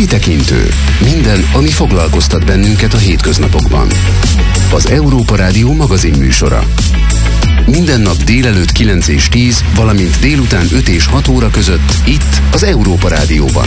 Kitekintő. Minden, ami foglalkoztat bennünket a hétköznapokban. Az Európa Rádió magazinműsora. Minden nap délelőtt 9 és 10, valamint délután 5 és 6 óra között itt az Európa Rádióban.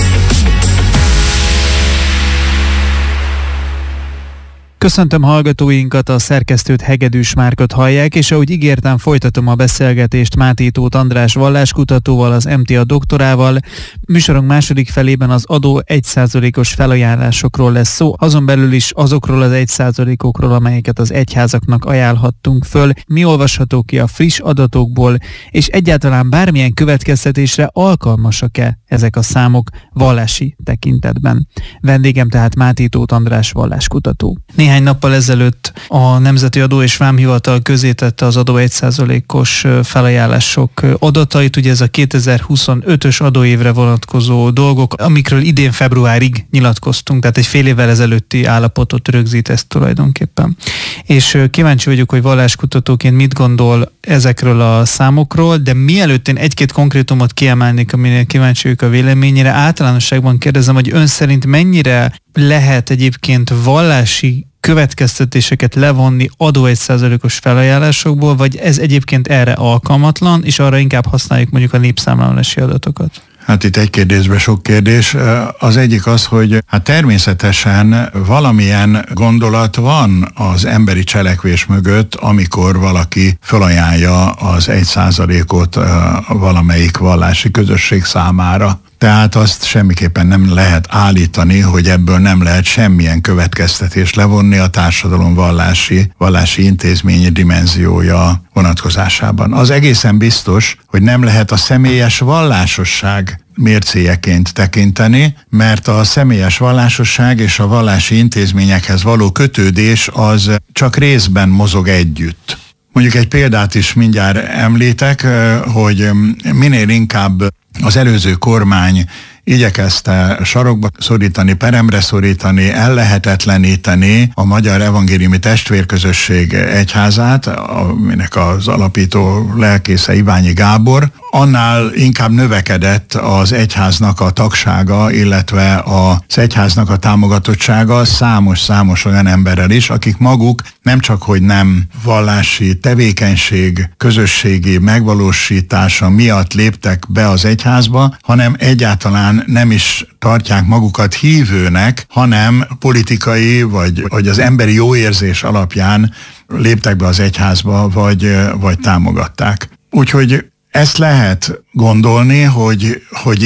Köszöntöm hallgatóinkat, a szerkesztőt, Hegedűs Márkot hallják, és ahogy ígértem, folytatom a beszélgetést Máté Tóth András valláskutatóval, az MTA doktorával. Műsorunk második felében az adó 1%-os felajánlásokról lesz szó, azon belül is azokról az 1%-okról, amelyeket az egyházaknak ajánlhattunk föl. Mi olvasható ki a friss adatokból, és egyáltalán bármilyen következtetésre alkalmasak-e ezek a számok vallási tekintetben. Vendégem tehát Máté Tóth András valláskutató. Néhány nappal ezelőtt a Nemzeti Adó és Vámhivatal közzétette az adó 1%-os felajánlások adatait, ugye ez a 2025-ös adóévre vonatkozó dolgok, amikről idén februárig nyilatkoztunk, tehát egy fél évvel ezelőtti állapotot rögzít ez tulajdonképpen. És kíváncsi vagyok, hogy valláskutatóként mit gondol ezekről a számokról, de mielőtt én egy-két konkrétumot kiemelnék, aminél kíváncsi vagyok a véleményére, általánosságban kérdezem, hogy ön szerint mennyire lehet egyébként vallási következtetéseket levonni adó 1%-os felajánlásokból, vagy ez egyébként erre alkalmatlan, és arra inkább használjuk mondjuk a népszámlálási adatokat? Hát itt egy kérdésben sok kérdés. Az egyik az, hogy hát természetesen valamilyen gondolat van az emberi cselekvés mögött, amikor valaki felajánlja az 1%-ot valamelyik vallási közösség számára. Tehát azt semmiképpen nem lehet állítani, hogy ebből nem lehet semmilyen következtetést levonni a társadalom vallási intézményi dimenziója vonatkozásában. Az egészen biztos, hogy nem lehet a személyes vallásosság mércéjeként tekinteni, mert a személyes vallásosság és a vallási intézményekhez való kötődés az csak részben mozog együtt. Mondjuk egy példát is mindjárt említek, hogy minél inkább az előző kormány igyekezte sarokba szorítani, peremre szorítani, ellehetetleníteni a Magyar Evangéliumi Testvérközösség egyházát, aminek az alapító lelkésze Iványi Gábor, annál inkább növekedett az egyháznak a tagsága, illetve az egyháznak a támogatottsága számos olyan emberrel is, akik maguk nem csak, hogy nem vallási tevékenység, közösségi megvalósítása miatt léptek be az egyházba, hanem egyáltalán nem is tartják magukat hívőnek, hanem politikai vagy az emberi jóérzés alapján léptek be az egyházba, vagy támogatták. Úgyhogy ezt lehet gondolni, hogy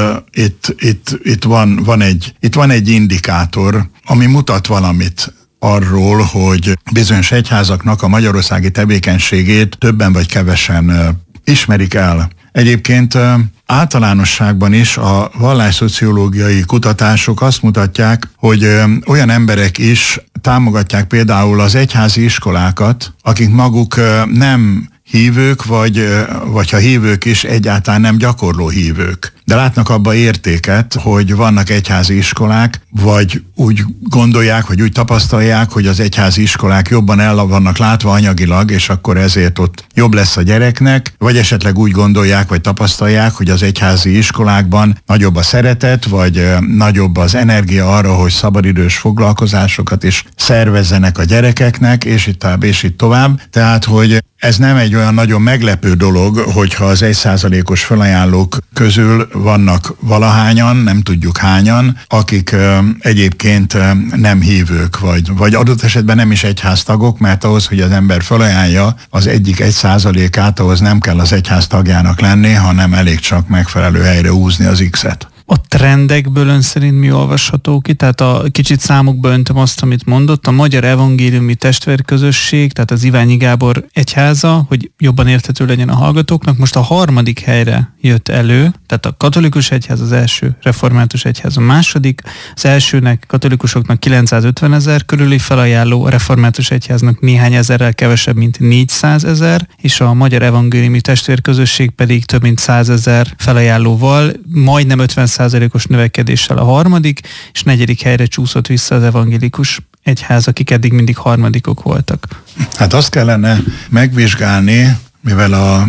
itt van egy indikátor, ami mutat valamit arról, hogy bizonyos egyházaknak a magyarországi tevékenységét többen vagy kevesen ismerik el. Egyébként általánosságban is a vallásszociológiai kutatások azt mutatják, hogy olyan emberek is támogatják például az egyházi iskolákat, akik maguk nem hívők, vagy ha hívők is, egyáltalán nem gyakorló hívők. De látnak abba értéket, hogy vannak egyházi iskolák, vagy úgy gondolják, vagy úgy tapasztalják, hogy az egyházi iskolák jobban el vannak látva anyagilag, és akkor ezért ott jobb lesz a gyereknek, vagy esetleg úgy gondolják, vagy tapasztalják, hogy az egyházi iskolákban nagyobb a szeretet, vagy nagyobb az energia arra, hogy szabadidős foglalkozásokat is szervezzenek a gyerekeknek, és itt tovább. Tehát, hogy ez nem egy olyan nagyon meglepő dolog, hogyha az 1%-os felajánlók közül vannak valahányan, nem tudjuk hányan, akik egyébként nem hívők, vagy adott esetben nem is egyháztagok, mert ahhoz, hogy az ember felajánlja az egyik 1%-át, ahhoz nem kell az egyház tagjának lenni, hanem elég csak megfelelő helyre húzni az X-et. A trendekből ön szerint mi olvasható ki? Tehát kicsit számokba öntöm azt, amit mondott. A Magyar Evangéliumi Testvérközösség, tehát az Iványi Gábor egyháza, hogy jobban érthető legyen a hallgatóknak, most a 3. helyre jött elő, tehát a katolikus egyház az első, református egyház a második, az elsőnek katolikusoknak 950 000 körüli felajánló, a református egyháznak néhány ezerrel kevesebb, mint 400 000, és a Magyar Evangéliumi Testvérközösség pedig több mint 100 000 felajánlóval, majdnem 50%-os növekedéssel a 3., és 4. helyre csúszott vissza az evangélikus egyház, akik eddig mindig harmadikok voltak. Hát azt kellene megvizsgálni, mivel a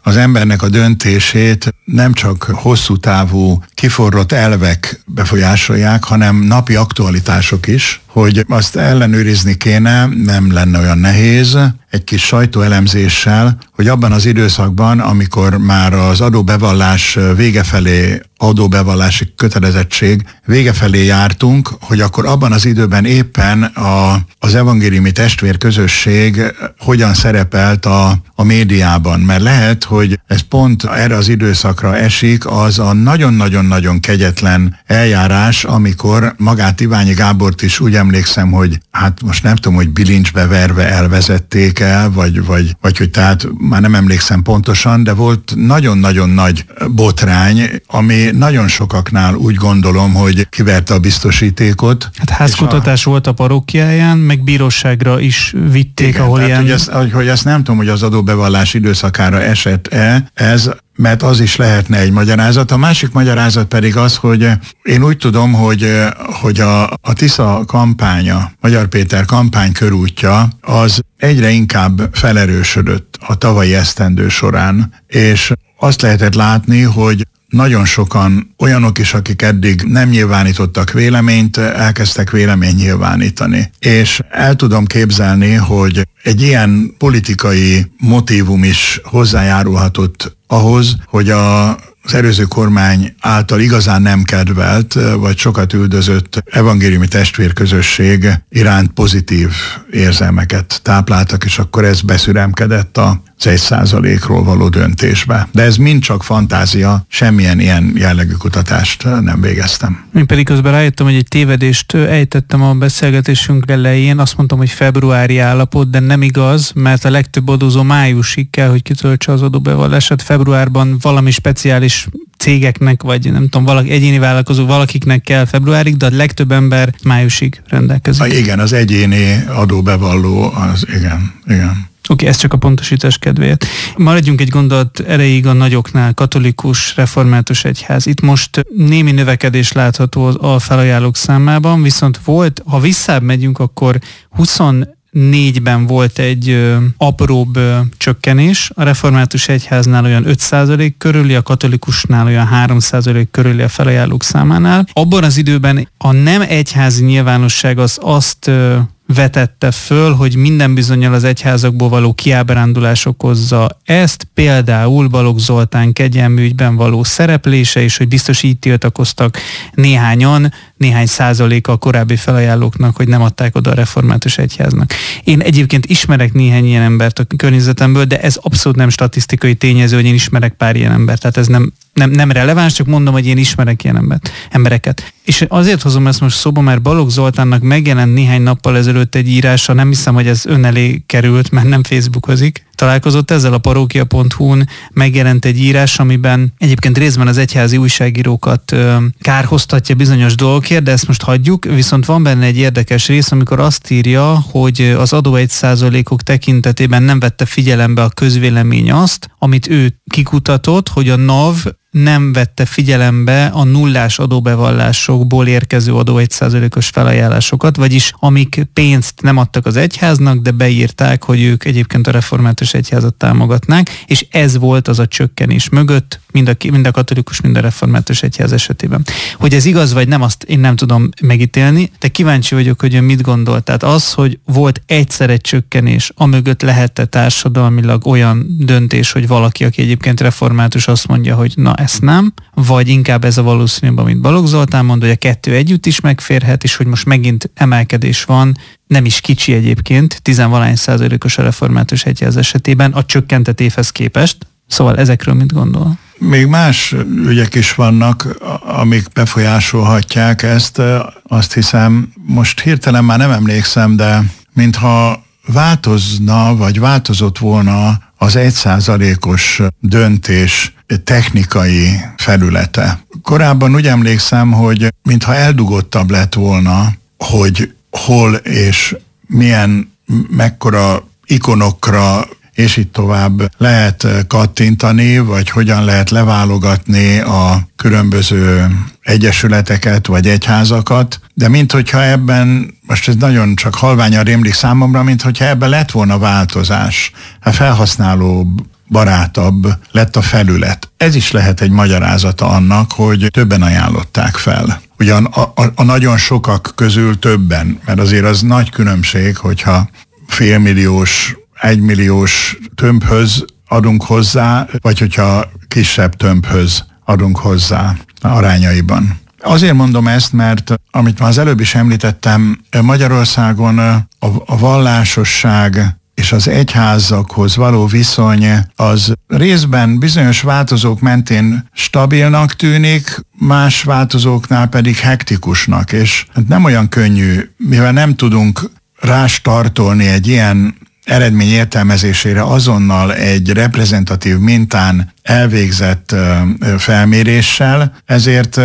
az embernek a döntését nem csak hosszú távú kiforrott elvek befolyásolják, hanem napi aktualitások is, hogy azt ellenőrizni kéne, nem lenne olyan nehéz, egy kis sajtóelemzéssel, hogy abban az időszakban, amikor már az adóbevallás vége felé, adóbevallási kötelezettség vége felé jártunk, hogy akkor abban az időben éppen az evangéliumi testvérközösség hogyan szerepelt a médiában. Mert lehet, hogy ez pont erre az időszakra esik, az a nagyon-nagyon-nagyon kegyetlen eljárás, amikor magát Iványi Gábort is úgy emlékszem, hogy hát most nem tudom, hogy bilincsbe verve elvezették el, vagy hogy tehát már nem emlékszem pontosan, de volt nagyon-nagyon nagy botrány, ami nagyon sokaknál úgy gondolom, hogy kiverte a biztosítékot. Hát házkutatás volt a parókiáján, meg bíróságra is vitték, igen, ahol ilyen... Hogy ezt nem tudom, hogy az adóbevallás időszakára esett-e ez, mert az is lehetne egy magyarázat. A másik magyarázat pedig az, hogy én úgy tudom, hogy a Tisza kampánya, Magyar Péter kampány körútja, az egyre inkább felerősödött a tavalyi esztendő során, és azt lehetett látni, hogy nagyon sokan olyanok is, akik eddig nem nyilvánítottak véleményt, elkezdtek véleményt nyilvánítani. És el tudom képzelni, hogy egy ilyen politikai motívum is hozzájárulhatott ahhoz, hogy az előző kormány által igazán nem kedvelt, vagy sokat üldözött evangéliumi testvérközösség iránt pozitív érzelmeket tápláltak, és akkor ez beszüremkedett az 1%-ról való döntésbe. De ez mind csak fantázia, semmilyen ilyen jellegű kutatást nem végeztem. Én pedig közben rájöttem, hogy egy tévedést ejtettem a beszélgetésünk elején, azt mondtam, hogy februári állapot, de nem igaz, mert a legtöbb adózó májusig kell, hogy kitöltse az adóbevallását. Februárban valami speciális cégeknek, vagy nem tudom, egyéni vállalkozó valakiknek kell februárig, de a legtöbb ember májusig rendelkezik. Igen, az egyéni adóbevalló, az igen. Oké, ez csak a pontosítás kedvéért. Maradjunk egy gondolat erejéig a nagyoknál, katolikus, református egyház. Itt most némi növekedés látható a felajánlók számában, viszont volt, ha visszább megyünk, akkor 24-ben volt egy apróbb csökkenés, a református egyháznál olyan 5% körüli, a katolikusnál olyan 3% körüli a felajánlók számánál. Abban az időben a nem egyházi nyilvánosság az azt vetette föl, hogy minden bizonnyal az egyházakból való kiábrándulás okozza ezt, például Balogh Zoltán kegyelmi ügyben való szereplése, és hogy biztos így tiltakoztak néhány százaléka a korábbi felajánlóknak, hogy nem adták oda a református egyháznak. Én egyébként ismerek néhány ilyen embert a környezetemből, de ez abszolút nem statisztikai tényező, hogy én ismerek pár ilyen embert, tehát ez nem releváns, csak mondom, hogy én ismerek ilyen embereket. És azért hozom ezt most szóba, mert Balogh Zoltánnak megjelent néhány nappal ezelőtt egy írása, nem hiszem, hogy ez ön elé került, mert nem Facebookozik. Találkozott ezzel, a parókia.hu-n megjelent egy írás, amiben egyébként részben az egyházi újságírókat kárhoztatja bizonyos dolgokért, de ezt most hagyjuk, viszont van benne egy érdekes rész, amikor azt írja, hogy az adó 1%-ok tekintetében nem vette figyelembe a közvélemény azt, amit ő kikutatott, hogy a NAV nem vette figyelembe a nullás adóbevallásokból érkező adó 1%-os felajánlásokat, vagyis amik pénzt nem adtak az egyháznak, de beírták, hogy ők egyébként a református egyházat támogatnák, és ez volt az a csökkenés mögött, mind a katolikus, mind a református egyház esetében. Hogy ez igaz vagy nem, azt én nem tudom megítélni, de kíváncsi vagyok, hogy ön mit gondol. Tehát az, hogy volt egyszer egy csökkenés, amögött lehette társadalmilag olyan döntés, hogy valaki, aki egyébként református, azt mondja, hogy na ezt nem, vagy inkább ez a valószínűbb, amit Balogh Zoltán mond, hogy a kettő együtt is megférhet, és hogy most megint emelkedés van, nem is kicsi egyébként, 10-valány% a református egyház esetében a csökkentett évhez képest. Szóval ezekről mit gondol? Még más ügyek is vannak, amik befolyásolhatják ezt. Azt hiszem, most hirtelen már nem emlékszem, de mintha változna, vagy változott volna az 1%-os döntés technikai felülete. Korábban úgy emlékszem, hogy mintha eldugottabb lett volna, hogy hol és mekkora ikonokra és így tovább lehet kattintani, vagy hogyan lehet leválogatni a különböző egyesületeket, vagy egyházakat, de minthogyha ebben, most ez nagyon csak halványan rémlik számomra, minthogyha ebben lett volna változás. A felhasználó barátabb lett a felület. Ez is lehet egy magyarázata annak, hogy többen ajánlották fel. Ugyan a nagyon sokak közül többen, mert azért az nagy különbség, hogyha félmilliós, 1 milliós tömbhöz adunk hozzá, vagy hogyha kisebb tömbhöz adunk hozzá arányaiban. Azért mondom ezt, mert amit már az előbb is említettem, Magyarországon a vallásosság és az egyházakhoz való viszony az részben bizonyos változók mentén stabilnak tűnik, más változóknál pedig hektikusnak, és nem olyan könnyű, mivel nem tudunk rástartolni egy ilyen eredmény értelmezésére azonnal egy reprezentatív mintán elvégzett felméréssel, ezért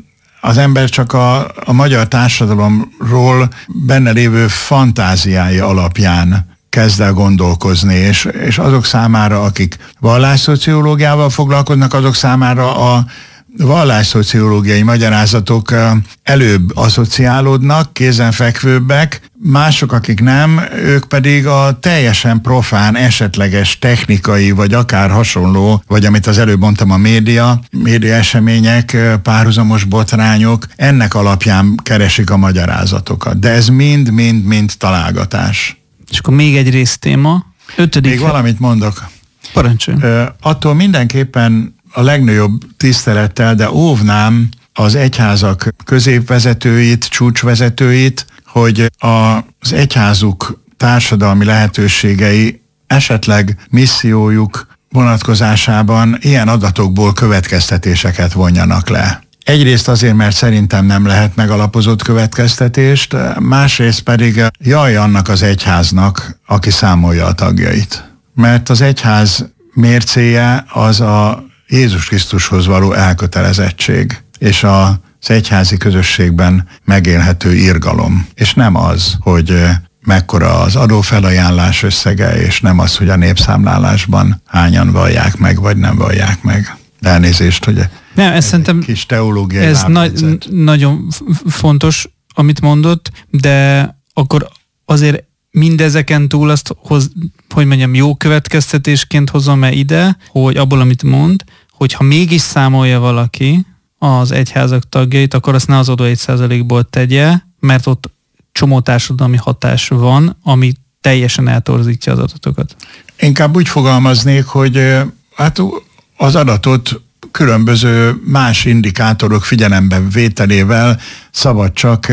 az ember csak a magyar társadalomról benne lévő fantáziája alapján kezd el gondolkozni, és azok számára, akik vallásszociológiával foglalkoznak, azok számára a vallásszociológiai magyarázatok előbb asszociálódnak, kézenfekvőbbek, mások, akik nem, ők pedig a teljesen profán, esetleges technikai, vagy akár hasonló, vagy amit az előbb mondtam, a média események, párhuzamos botrányok, ennek alapján keresik a magyarázatokat. De ez mind találgatás. És akkor még egy résztéma. Még valamit mondok. Parancsolj. Attól mindenképpen a legnagyobb tisztelettel, de óvnám az egyházak középvezetőit, csúcsvezetőit, hogy az egyházuk társadalmi lehetőségei, esetleg missziójuk vonatkozásában ilyen adatokból következtetéseket vonjanak le. Egyrészt azért, mert szerintem nem lehet megalapozott következtetést, másrészt pedig jaj annak az egyháznak, aki számolja a tagjait. Mert az egyház mércéje az a Jézus Krisztushoz való elkötelezettség, és az egyházi közösségben megélhető irgalom. És nem az, hogy mekkora az adófelajánlás összege, és nem az, hogy a népszámlálásban hányan vallják meg, vagy nem vallják meg. De elnézést, hogy nem, ez szerintem kis teológiai ez nagyon fontos, amit mondott, de akkor azért mindezeken túl azt, hogy mondjam, jó következtetésként hozom-e ide, hogy abból, amit mond, hogyha mégis számolja valaki az egyházak tagjait, akkor azt ne az adó 1%-ból tegye, mert ott csomó társadalmi hatás van, ami teljesen eltorzítja az adatokat. Inkább úgy fogalmaznék, hogy hát az adatot különböző más indikátorok figyelembe vételével szabad csak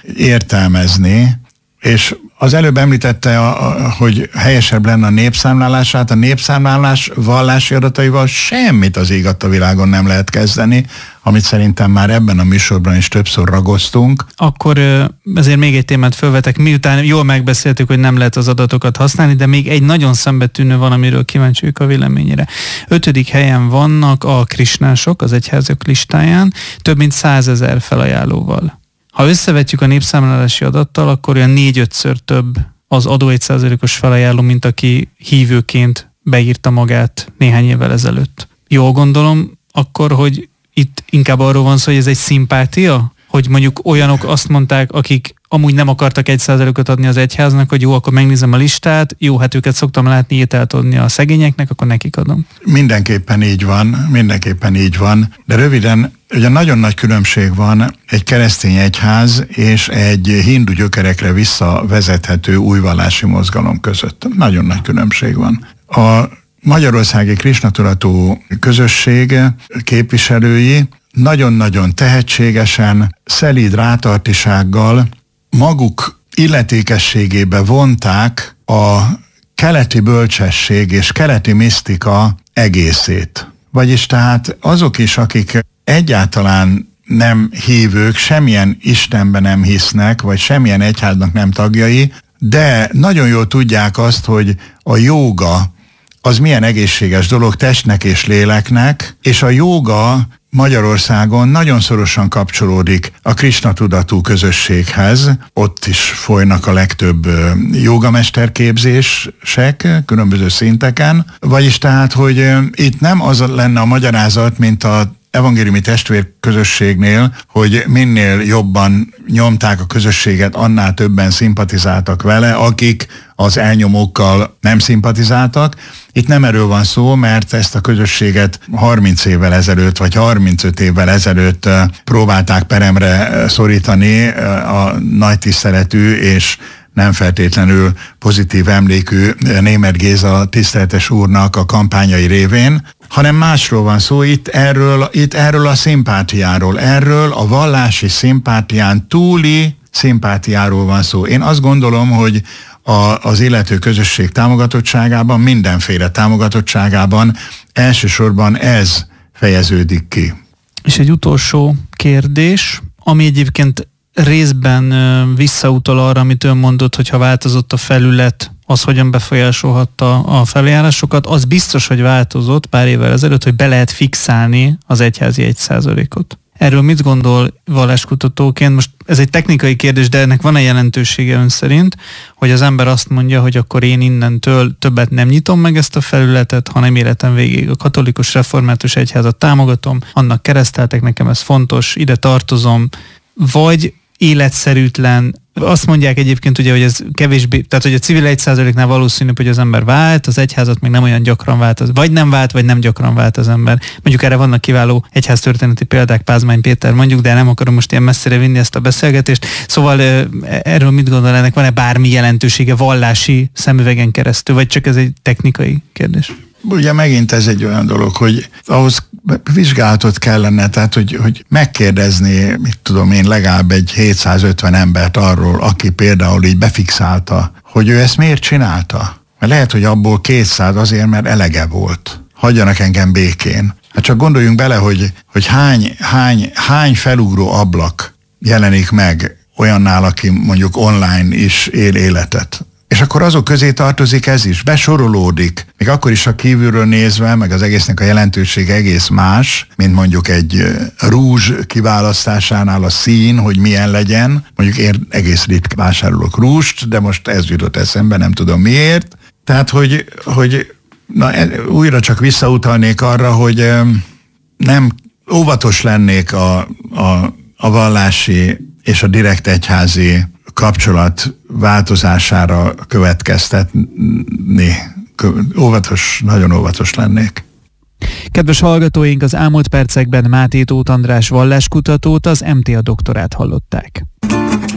értelmezni, és az előbb említette, hogy helyesebb lenne a népszámlálását. A népszámlálás vallási adataival semmit az ég adta világon nem lehet kezdeni, amit szerintem már ebben a műsorban is többször ragoztunk. Akkor ezért még egy témát felvetek, miután jól megbeszéltük, hogy nem lehet az adatokat használni, de még egy nagyon szembetűnő van, amiről kíváncsi vagyok a véleményére. 5. helyen vannak a krisnások az egyházak listáján, több mint 100 000 felajánlóval. Ha összevetjük a népszámlálási adattal, akkor olyan 4-5-ször több az adó 1%-os felajánló, mint aki hívőként beírta magát néhány évvel ezelőtt. Jól gondolom akkor, hogy itt inkább arról van szó, hogy ez egy szimpátia? Hogy mondjuk olyanok azt mondták, akik amúgy nem akartak 1%-ot adni az egyháznak, hogy jó, akkor megnézem a listát, jó, hát őket szoktam látni ételt adni a szegényeknek, akkor nekik adom. Mindenképpen így van, de röviden, ugye nagyon nagy különbség van egy keresztény egyház és egy hindu gyökerekre visszavezethető új vallási mozgalom között. Nagyon nagy különbség van. A magyarországi krisnatudatú közösség képviselői nagyon-nagyon tehetségesen, szelíd rátartisággal maguk illetékességébe vonták a keleti bölcsesség és keleti misztika egészét. Vagyis tehát azok is, akik egyáltalán nem hívők, semmilyen Istenben nem hisznek, vagy semmilyen egyháznak nem tagjai, de nagyon jól tudják azt, hogy a jóga az milyen egészséges dolog testnek és léleknek, és a jóga Magyarországon nagyon szorosan kapcsolódik a krisnatudatú közösséghez. Ott is folynak a legtöbb jógamesterképzések különböző szinteken. Vagyis tehát, hogy itt nem az lenne a magyarázat, mint a evangéliumi testvérközösségnél, hogy minél jobban nyomták a közösséget, annál többen szimpatizáltak vele, akik az elnyomókkal nem szimpatizáltak. Itt nem erről van szó, mert ezt a közösséget 30 évvel ezelőtt, vagy 35 évvel ezelőtt próbálták peremre szorítani a nagy tiszteletű és nem feltétlenül pozitív emlékű Németh Géza tiszteletes úrnak a kampányai révén, hanem másról van szó, itt erről a szimpátiáról, erről a vallási szimpátián túli szimpátiáról van szó. Én azt gondolom, hogy az illető közösség támogatottságában, mindenféle támogatottságában elsősorban ez fejeződik ki. És egy utolsó kérdés, ami egyébként részben visszautal arra, amit ön mondott, hogyha változott a felület, az hogyan befolyásolhatta a feljárásokat, az biztos, hogy változott pár évvel ezelőtt, hogy be lehet fixálni az egyházi 1%-ot. Erről mit gondol valláskutatóként? Most ez egy technikai kérdés, de ennek van-e jelentősége ön szerint, hogy az ember azt mondja, hogy akkor én innentől többet nem nyitom meg ezt a felületet, hanem életem végéig a katolikus református egyházat támogatom, annak kereszteltek, nekem ez fontos, ide tartozom, vagy életszerűtlen. Azt mondják egyébként ugye, hogy ez kevésbé, tehát hogy a civil 1%-nál valószínűbb, hogy az ember vált, az egyházat még nem olyan gyakran vált, vagy nem vált, vagy nem gyakran vált az ember. Mondjuk erre vannak kiváló egyháztörténeti példák, Pázmány Péter mondjuk, de nem akarom most ilyen messzire vinni ezt a beszélgetést. Szóval erről mit gondol, ennek van-e bármi jelentősége vallási szemüvegen keresztül, vagy csak ez egy technikai kérdés? Ugye megint ez egy olyan dolog, hogy ahhoz vizsgálatot kellene, tehát hogy megkérdezni, mit tudom én, legalább egy 750 embert arról, aki például így befixálta, hogy ő ezt miért csinálta. Mert lehet, hogy abból 200 azért, mert elege volt. Hagyjanak engem békén. Hát csak gondoljunk bele, hogy hány felugró ablak jelenik meg olyannál, aki mondjuk online is él életet. És akkor azok közé tartozik ez is, besorolódik. Még akkor is, ha kívülről nézve, meg az egésznek a jelentősége egész más, mint mondjuk egy rúzs kiválasztásánál a szín, hogy milyen legyen. Mondjuk én egész ritkán vásárolok rúzst, de most ez jutott eszembe, nem tudom miért. Tehát, hogy újra csak visszautalnék arra, hogy nem óvatos lennék a vallási és a direkt egyházi kapcsolat változására következtetni. Nagyon óvatos lennék. Kedves hallgatóink, az elmúlt percekben Máté Tóth András valláskutatót, az MTA doktorát hallották.